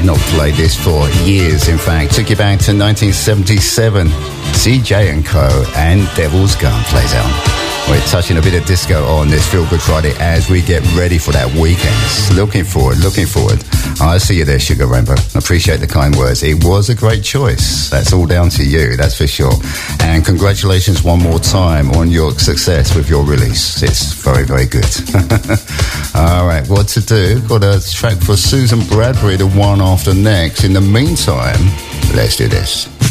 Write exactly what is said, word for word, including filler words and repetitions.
I've not played this for years, in fact. Took you back to nineteen seventy-seven. C J and Co. and Devil's Gun plays out. We're touching a bit of disco on this Feel Good Friday as we get ready for that weekend. Looking forward, looking forward. I see you there, Sugar Rainbow. Appreciate the kind words. It was a great choice. That's all down to you, that's for sure. And congratulations one more time on your success with your release. It's very, very good. All right, what to do? Got a track for Susan Bradbury, the one after next. In the meantime, let's do this.